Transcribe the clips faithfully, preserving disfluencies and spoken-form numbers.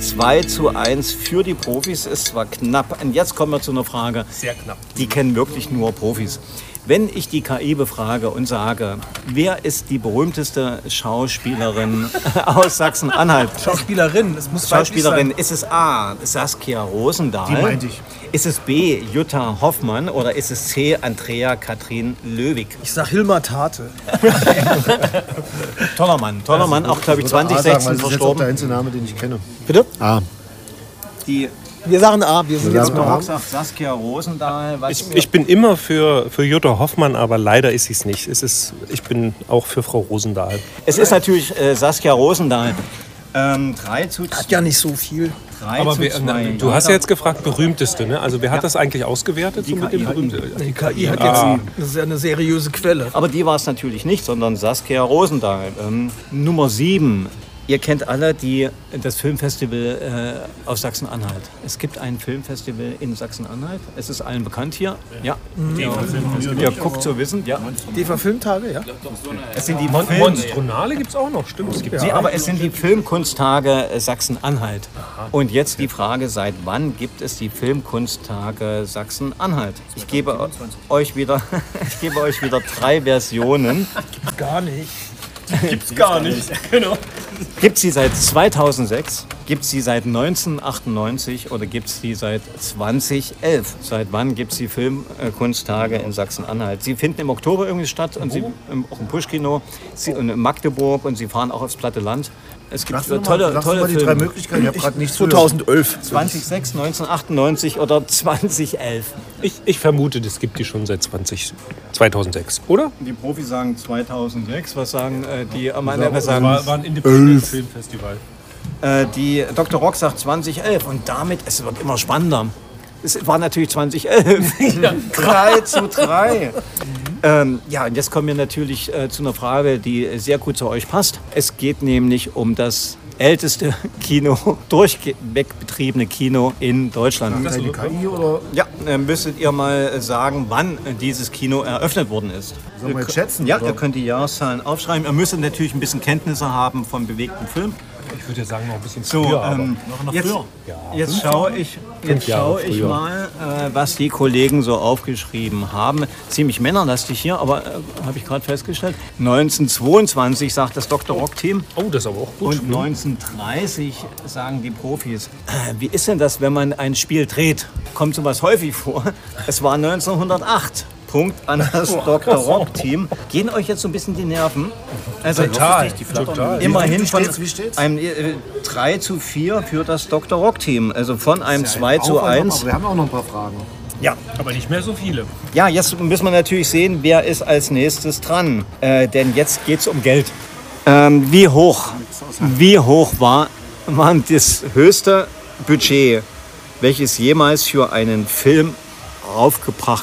zwei zu eins für die Profis. Ist zwar knapp. Und jetzt kommen wir zu einer Frage. Sehr knapp. Die kennen wirklich nur Profis. Wenn ich die K I befrage und sage, wer ist die berühmteste Schauspielerin aus Sachsen-Anhalt? Schauspielerin, es muss Schauspielerin, ist es A, Saskia Rosendahl? Die meinte ich. Ist es B, Jutta Hoffmann oder ist es C, Andrea Katrin Löwig? Ich sag Hilmar Tate. Toller Mann, toller Mann, auch glaube ich zwanzig sechzehn Das ist jetzt auch verstorben. der einzige Name, den ich kenne. Bitte? Ah. Die Wir sagen A, wir sind jetzt sagen mal A. A. sagt Saskia Rosendahl. Was Ich, ich bin immer für, für Jutta Hoffmann, aber leider ist sie es nicht. Es ist, ich bin auch für Frau Rosendahl. es ist natürlich äh, Saskia Rosendahl. Ähm, drei zu Hat ja nicht so viel. drei Aber zu wer, zwei. du hast ja jetzt gefragt, berühmteste, ne? Also wer hat Ja. das eigentlich ausgewertet? Die so mit dem K I. berühmten- Die K I hat Ah. jetzt, das ist ja eine seriöse Quelle. Aber die war es natürlich nicht, sondern Saskia Rosendahl. Ähm, Nummer sieben. Ihr kennt alle die, das Filmfestival äh, aus Sachsen-Anhalt. Es gibt ein Filmfestival in Sachsen-Anhalt. Es ist allen bekannt hier. Ja. Ja. Ihr guckt zu wissen. Ja. Die Verfilmtage, ja? Es sind die Mon Film Monstronale gibt es auch noch, stimmt. Es gibt Sie, aber es sind die Filmkunsttage äh, Sachsen-Anhalt. Und jetzt die Frage, seit wann gibt es die Filmkunsttage Sachsen-Anhalt? Ich gebe euch wieder, ich gebe euch wieder drei Versionen. Gar nicht. Gibt's gar nicht. Genau. Gibt es sie seit zweitausendsechs, gibt es sie seit neunzehnhundertachtundneunzig oder gibt es die seit zweitausendelf? Seit wann gibt es die Filmkunsttage in Sachsen-Anhalt? Sie finden im Oktober irgendwie statt, und sie, im, auch im Puschkino, sie, und in Magdeburg, und sie fahren auch aufs platte Land. Es gibt Sagst du mal, tolle, sagst du tolle mal die drei Filme. Möglichkeiten? Ich habe gerade nichts zweitausendelf. zweitausendsechs, neunzehnhundertachtundneunzig oder zweitausendelf? Ich, ich vermute, das gibt die schon seit zwanzig, zweitausendsechs, oder? Die Profis sagen zweitausendsechs, was sagen äh, die Amanda? Sagen- Was sagen War, war ein Independent Filmfestival. äh, die Doktor Rock sagt zweitausendelf, und damit, es wird immer spannender. Es war natürlich zweitausendelf. drei zu drei. Ähm, ja, und jetzt kommen wir natürlich äh, zu einer Frage, die sehr gut zu euch passt. Es geht nämlich um das älteste Kino, durchweg betriebene Kino in Deutschland. Die K I oder Ja, äh, müsstet ihr mal sagen, wann äh, dieses Kino eröffnet worden ist. sollen wir jetzt schätzen? Ja, oder? ihr könnt die Jahreszahlen aufschreiben. Ihr müsst natürlich ein bisschen Kenntnisse haben vom bewegten Film. Ich würde ja sagen, noch ein bisschen So, früher, aber ähm, noch jetzt, früher. jetzt schaue ich, jetzt Jahre schaue ich früher. mal, äh, was die Kollegen so aufgeschrieben haben. Ziemlich männerlastig hier, aber äh, habe ich gerade festgestellt. neunzehnhundertzweiundzwanzig sagt das Doktor Rock Team. Oh, das ist aber auch gut. Und neunzehnhundertdreißig sagen die Profis. Äh, Wie ist denn das, wenn man ein Spiel dreht? Kommt sowas häufig vor? Es war neunzehnhundertacht. Punkt an das Doktor Rock Team. Gehen euch jetzt so ein bisschen die Nerven? Also Total, total. immerhin Wie von steht's? Wie steht's? einem äh, drei zu vier für das Doktor Rock Team. Also von einem zwei zu Aufwand, eins. Aber wir haben auch noch ein paar Fragen. Ja. Aber nicht mehr so viele. Ja, jetzt müssen wir natürlich sehen, wer ist als nächstes dran. Äh, denn jetzt geht es um Geld. Ähm, wie hoch, wie hoch war, war das höchste Budget, welches jemals für einen Film aufgebracht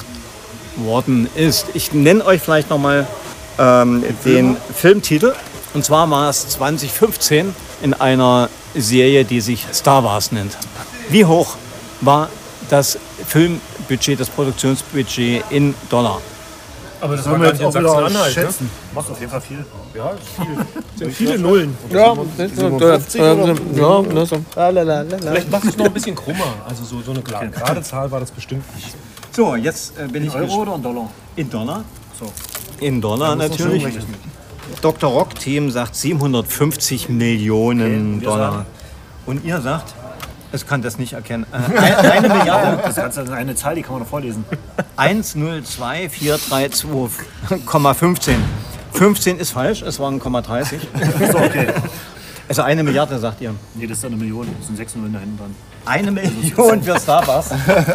worden ist? Ich nenne euch vielleicht nochmal ähm, den Filmtitel. Und zwar war es zwanzig fünfzehn in einer Serie, die sich Star Wars nennt. Wie hoch war das Filmbudget, das Produktionsbudget in Dollar? Aber das Sollen war wir gar jetzt nicht auch in wieder Sachsen-Anhalt. Ne? schätzen? Macht auf jeden Fall viel. Ja, ist viel. Sind viele Nullen. Ja, siebenundfünfzig ja, oder? ja, ja, so. Lalalala. Vielleicht machst du es noch ein bisschen krummer. Also so, so eine gerade gerade Zahl war das bestimmt nicht. So, jetzt äh, bin ich Euro gespannt. oder in Dollar? In Dollar? So. In Dollar muss man schon natürlich. rechnen. Doktor Rock Team sagt siebenhundertfünfzig Millionen wir Dollar. sagen? Und ihr sagt? Ich kann das nicht erkennen. Äh, ein, eine Milliarde. Das Ganze ist eine Zahl, die kann man noch vorlesen. eins null zwei vier drei zwei Komma fünfzehn. fünfzehn ist falsch, es waren Komma dreißig. So, okay. Also eine Milliarde, sagt ihr. Nee, das ist eine Million. Das sind sechs Nullen da hinten dran. Eine Million für Star Wars.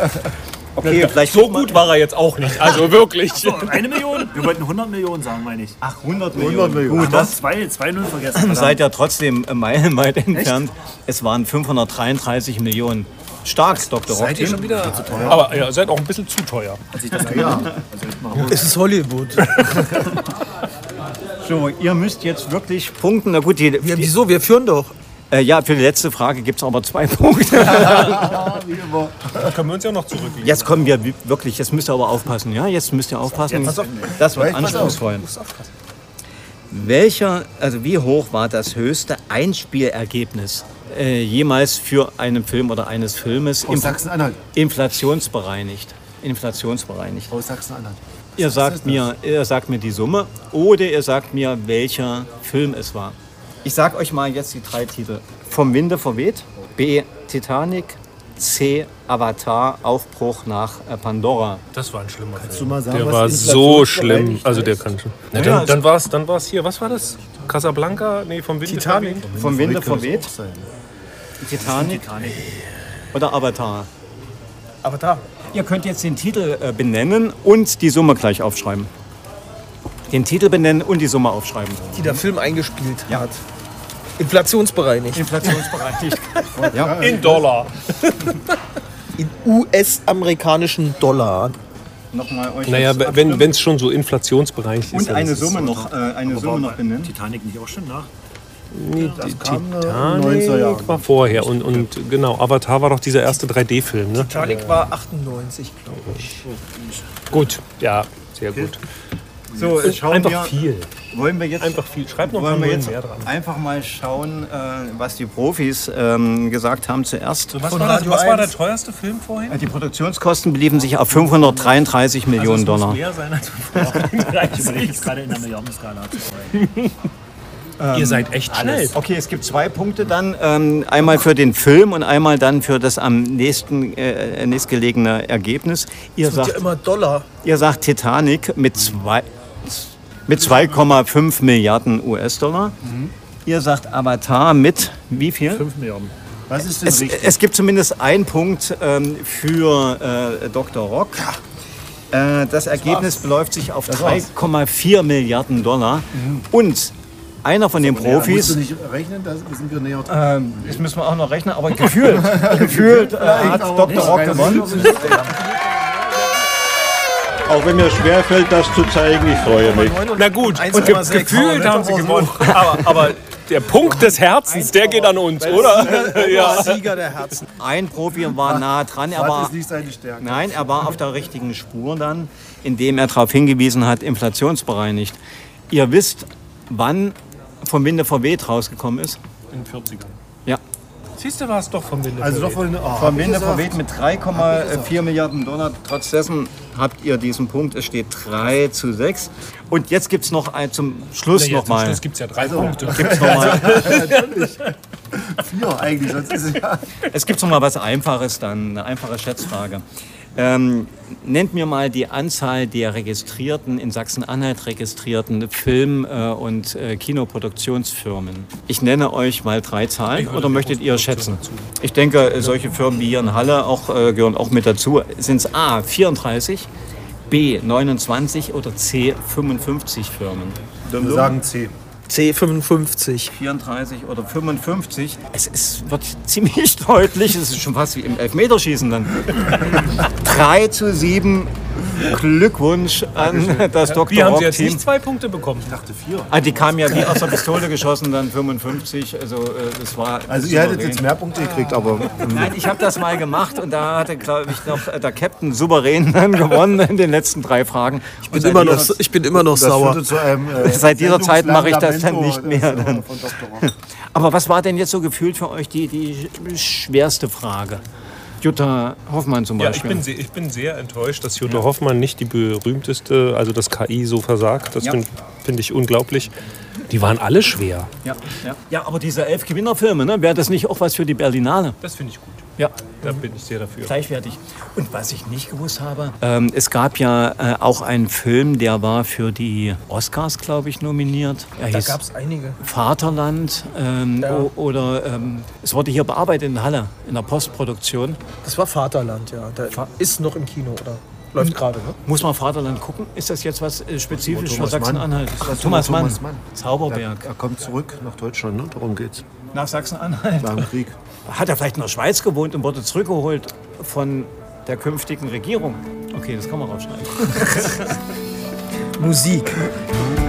Okay, vielleicht So gut war er jetzt auch nicht. Also wirklich. So, eine Million? Wir wollten hundert Millionen sagen, meine ich. Ach, hundert Millionen. hundert Millionen. Gut, das zwei, zwei Null vergessen. seid ja trotzdem meilenweit entfernt. Es waren fünfhundertdreiunddreißig Millionen. Stark, Doktor Rock. Seid ihr schon wieder zu teuer? Aber ihr seid auch ein bisschen zu teuer. Als ich das ja. Also jetzt mal Es ist Hollywood. So, ihr müsst jetzt wirklich punkten. Na gut, die, Ja, die, wieso? Wir führen doch. äh, ja, für die letzte Frage gibt es aber zwei Punkte. Da können wir uns ja noch zurückgehen. Jetzt kommen wir wi- wirklich, jetzt müsst ihr aber aufpassen. Ja, jetzt müsst ihr aufpassen. Jetzt. Das wird Pass auf. anspruchsvoll. Welcher, also wie hoch war das höchste Einspielergebnis äh, jemals für einen Film oder eines Filmes Aus inf- Sachsen-Anhalt. inflationsbereinigt. Inflationsbereinigt. Aus Sachsen-Anhalt. Ihr sagt, mir, ihr sagt mir die Summe oder ihr sagt mir, welcher Film es war. Ich sag euch mal jetzt die drei Titel. Vom Winde verweht, B. Titanic, C. Avatar, Aufbruch nach äh, Pandora. Das war ein schlimmer Kannst du Film. mal sagen, Der was war Inflation so schlimm. bereinigt Also der heißt? kann schon. Ja, Ja, dann also- dann war es dann war's hier. Was war das? Casablanca? Nee, vom Winde Titanic. verweht? Vom Winde Kann das verweht, auch sein. Titanic Titanic. oder Avatar. Aber da. Ihr könnt jetzt den Titel äh, benennen und die Summe gleich aufschreiben. Den Titel benennen und die Summe aufschreiben. Die der Film eingespielt hat. Inflationsbereinigt. Inflationsbereinigt. In Dollar. In U S-amerikanischen Dollar. Nochmal euch Naja, jetzt wenn wenn es schon so inflationsbereinigt ist. und dann eine ist es Summe so. noch, äh, eine Aber Summe war noch benennen. Titanic nicht auch schon nach? Nee, die kam, äh, in den neunziger Titanic Jahren. war vorher. Und, und genau, Avatar war doch dieser erste drei D-Film, ne? Titanic war achtundneunzig, glaube ich. Gut, ja, sehr gut. So, äh, schauen Einfach wir, viel. wollen wir jetzt, Einfach viel. Schreib noch mal wollen wir Nullen jetzt mehr dran. einfach mal schauen, äh, was die Profis ähm, gesagt haben zuerst. Was, Von war, das, Radio was war der eins. teuerste Film vorhin? Äh, Die Produktionskosten beliefen sich auf fünfhundertdreiunddreißig Millionen Also es muss Dollar. mehr sein als Ich überlege jetzt gerade in der Milliardenskala zu arbeiten. Ihr seid echt schnell. Okay, es gibt zwei Punkte dann. Ähm, einmal für den Film und einmal dann für das am nächsten äh, nächstgelegene Ergebnis. Ihr Das wird ja sagt, immer Dollar. ihr sagt Titanic mit zwei mit zwei Komma fünf Milliarden U S-Dollar. Ihr sagt Avatar mit wie viel? fünf Milliarden. Was ist denn Es, richtig? es gibt zumindest einen Punkt ähm, für äh, Doktor Rock. Äh, das Ergebnis beläuft sich auf drei Komma vier Milliarden Dollar. Und einer von den Musst du Profis, nicht rechnen, da sind wir näher dran. ähm, das müssen wir auch noch rechnen, aber gefühlt, gefühlt äh, hat Doktor Rock gewonnen. Auch wenn mir schwerfällt, das zu zeigen, ich freue mich. Na gut, eins und ge Komma sechs. gefühlt haben sie gewonnen. Aber, aber der Punkt des Herzens, der geht an uns, oder? Ja. Sieger der Herzen. Ein Profi war nah dran, er Das war, ist nicht seine Stärke. nein, er war auf der richtigen Spur dann, indem er darauf hingewiesen hat, inflationsbereinigt. Ihr wisst, wann vom Winde verweht rausgekommen ist? In den vierzigern. Ja. Siehst du, war es doch vom Winde Also doch verweht. von, oh, Vom hab ich Winde gesagt. verweht mit drei Komma vier Milliarden Dollar. Trotz dessen habt ihr diesen Punkt. Es steht drei zu sechs. Und jetzt gibt es noch ein, zum Schluss Ja, noch zum mal. Schluss gibt es ja drei Punkte. Gibt's noch mal, Vier eigentlich, sonst ist es ja. es gibt noch mal was Einfaches dann, eine einfache Schätzfrage. Ähm, nennt mir mal die Anzahl der registrierten, in Sachsen-Anhalt registrierten Film- äh, und äh, Kinoproduktionsfirmen. Ich nenne euch mal drei Zahlen oder möchtet ihr schätzen? Ich denke, äh, solche Firmen wie hier in Halle auch, äh, gehören auch mit dazu. Sind es A, vierunddreißig, B, neunundzwanzig oder C, fünfundfünfzig Firmen? Wir sagen C. C fünfundfünfzig. vierunddreißig oder fünfundfünfzig. Es ist, wird ziemlich deutlich, es ist schon fast wie im Elfmeterschießen dann. drei zu sieben. Glückwunsch an das Doktor Wir haben sie jetzt Rock-Team. nicht zwei Punkte bekommen. Ich dachte vier. Ah, die kamen ja wie aus der Pistole geschossen, dann fünfundfünfzig. Also, äh, das war Also ihr hättet souverän. jetzt mehr Punkte gekriegt, aber Nein, ich habe das mal gemacht und da hatte, glaube ich, noch äh, der Captain souverän dann gewonnen in den letzten drei Fragen. Ich bin immer noch, ich bin immer noch das sauer. führte zu einem äh, Seit dieser Zeit mache ich das dann Sendungslamento nicht mehr, des, äh, dann. Von Doktor Rock. Aber was war denn jetzt so gefühlt für euch die, die schwerste Frage? Jutta Hoffmann zum Ja, ich Beispiel. bin, sehr, ich bin sehr enttäuscht, dass Jutta Hoffmann nicht die berühmteste, also das K I so versagt. Das Ja. finde find ich unglaublich. Die waren alle schwer. ja, ja. ja, aber diese elf Gewinnerfilme, ne, wäre das nicht auch was für die Berlinale? Das finde ich gut. Ja, Da bin ich sehr dafür. gleichwertig. Und was ich nicht gewusst habe, ähm, es gab ja äh, auch einen Film, der war für die Oscars, glaube ich, nominiert. Er Da hieß gab es einige. Vaterland ähm, Ja. o- oder ähm, es wurde hier bearbeitet in Halle, in der Postproduktion. Das war Vaterland, ja. Der ist noch im Kino, oder? Läuft gerade, ne? Muss man Vaterland gucken? Ist das jetzt was äh, spezifisch für Thomas Sachsen-Anhalt? Mann. Das Thomas war Mann, Thomas Mann. Zauberberg. Er kommt zurück nach Deutschland, ne? Darum geht's. Nach Sachsen-Anhalt. Nach dem Krieg. Hat er vielleicht in der Schweiz gewohnt und wurde zurückgeholt von der künftigen Regierung? Okay, das kann man rausschneiden. Musik.